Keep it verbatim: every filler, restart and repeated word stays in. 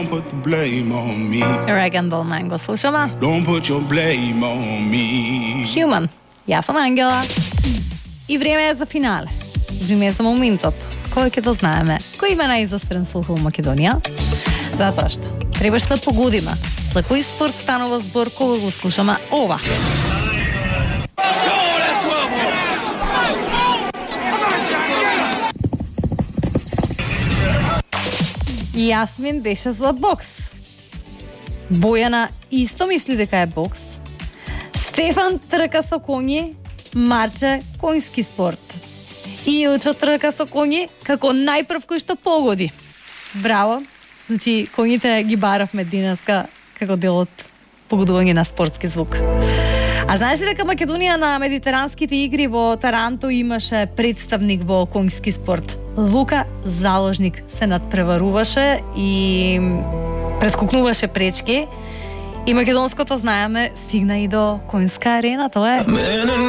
Rag and Roll Man го слушаме. Human. Јас сум Ангела. И време е за финале. Време е за моментот кој ќе да знаеме кој има најзастрен слух во Македонија. Затоа што требаш да погодиме за кој спорт станува збор кога го слушаме ова. Јасмин беше за бокс. Бојана исто мисли дека е бокс. Стефан трка со коњи, Марче коњски спорт. И Илчо трка со коњи како најпрв кој што погоди. Браво. Значи, коњите ги баравме денеска како дел од погодување на спортски звук. А знаеш ли дека Македонија на медитеранските игри во Таранто имаше представник во коњски спорт? Лука Заложник се надпреваруваше и прескокнуваше пречки. И македонското знаеме стигна и до коњска арена, тоа е.